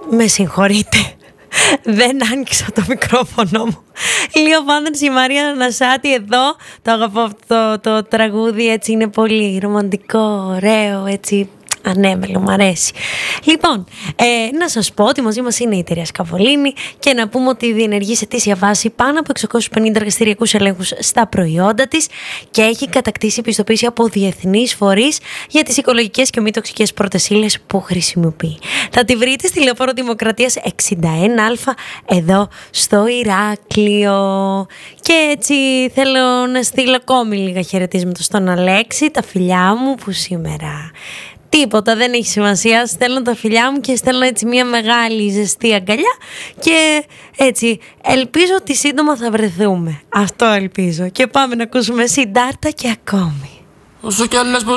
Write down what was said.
Με συγχωρείτε, δεν άνοιξα το μικρόφωνο μου. Λίγο πάντως η Μαρία Ανασάτη εδώ. Το αγαπώ αυτό το τραγούδι, έτσι είναι πολύ ρομαντικό, ωραίο, έτσι ανέμελο, μ' αρέσει. Λοιπόν, να σας πω ότι μαζί μας είναι η εταιρεία Σκαβολίνη και να πούμε ότι διενεργεί σε ετήσια βάση πάνω από 650 εργαστηριακούς ελέγχους στα προϊόντα της και έχει κατακτήσει πιστοποίηση από διεθνείς φορείς για τις οικολογικές και μη τοξικές πρώτες ύλες που χρησιμοποιεί. Θα τη βρείτε στη Λεωφόρο Δημοκρατίας 61Α εδώ στο Ηράκλειο. Και έτσι θέλω να στείλω ακόμη λίγα χαιρετίσματα στον Αλέξη, τα φιλιά μου που σήμερα... Τίποτα, δεν έχει σημασία. Στέλνω τα φιλιά μου και στέλνω έτσι μια μεγάλη ζεστή αγκαλιά και έτσι ελπίζω ότι σύντομα θα βρεθούμε. Αυτό ελπίζω. Και πάμε να ακούσουμε Συντάρτα και ακόμη. Όσο κι αν λες πως